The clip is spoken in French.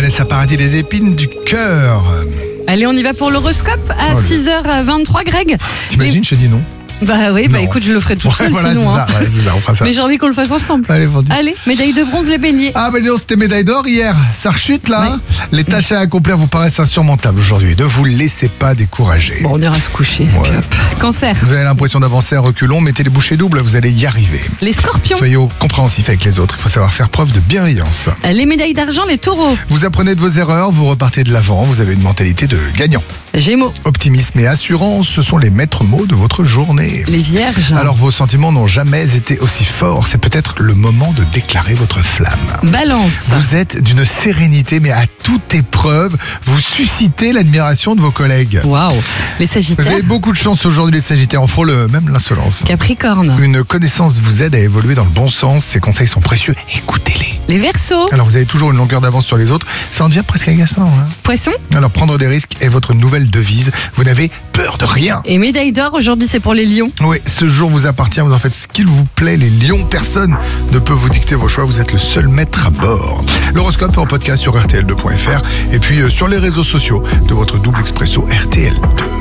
Vanessa Paradis, les épines du cœur. Allez, on y va pour l'horoscope à 6h23, Greg. T'imagines, je dis non. Bah oui, écoute, je le ferai toute seule voilà, sinon. c'est ça, on fera ça. Mais j'ai envie qu'on le fasse ensemble. Allez, vendu. Allez, médaille de bronze, les béliers. Ah, mais non, c'était médaille d'or hier. Ça rechute là. Les tâches à accomplir vous paraissent insurmontables aujourd'hui. Ne vous laissez pas décourager. Bon, on ira se coucher. Ouais. Puis hop. Cancer. Vous avez l'impression d'avancer à reculons, mettez les bouchées doubles, vous allez y arriver. Les scorpions. Soyez compréhensifs avec les autres. Il faut savoir faire preuve de bienveillance. Les médailles d'argent, les taureaux. Vous apprenez de vos erreurs, vous repartez de l'avant. Vous avez une mentalité de gagnant. Gémeaux. Optimisme et assurance, ce sont les maîtres mots de votre journée. Les vierges. Alors vos sentiments n'ont jamais été aussi forts. C'est peut-être le moment de déclarer votre flamme. Balance. Vous êtes d'une sérénité, mais à toute épreuve, vous suscitez l'admiration de vos collègues. Waouh. Les Vous sagittaires. avez beaucoup de chance aujourd'hui, les Sagittaires. On frôle même l'insolence. Capricorne. Une connaissance vous aide à évoluer dans le bon sens. Ces conseils sont précieux. Écoutez-les. Les verseaux. Alors vous avez toujours une longueur d'avance sur les autres. Ça en devient presque agaçant. Poissons. Alors prendre des risques est votre nouvelle devise. Vous n'avez peur de rien. Et médaille d'or, aujourd'hui, c'est pour les lions. Oui, ce jour vous appartient. Vous en faites ce qu'il vous plaît. Les lions, personne ne peut vous dicter vos choix. Vous êtes le seul maître à bord. L'horoscope en podcast sur RTL2.fr et puis sur les réseaux sociaux de votre double expresso RTL2.